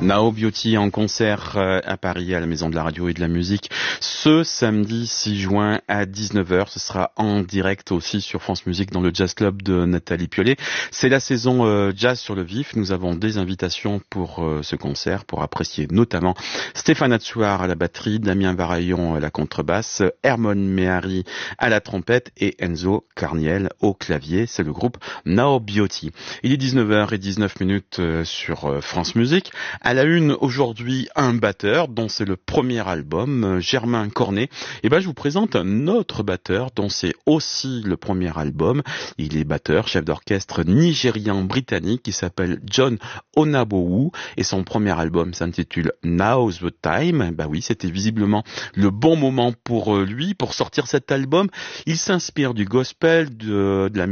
Now Beauty en concert à Paris à la Maison de la Radio et de la Musique ce samedi 6 juin à 19h. Ce sera en direct aussi sur France Musique dans le Jazz Club de Nathalie Piollet. C'est la saison Jazz sur le vif. Nous avons des invitations pour ce concert pour apprécier notamment Stéphane Atsouar à la batterie, Damien Varaillon à la contrebasse, Hermon Mehari à la trompette et Enzo Carniel au clavier. C'est le groupe Now Beauty. Il est 19h19 sur France Musique. À la une aujourd'hui, un batteur dont c'est le premier album, Germain Cornet. Et je vous présente un autre batteur dont c'est aussi le premier album. Il est batteur, chef d'orchestre nigérian-britannique qui s'appelle John Onabowu et son premier album s'intitule Now's the Time. Oui, c'était visiblement le bon moment pour lui pour sortir cet album. Il s'inspire du gospel, de la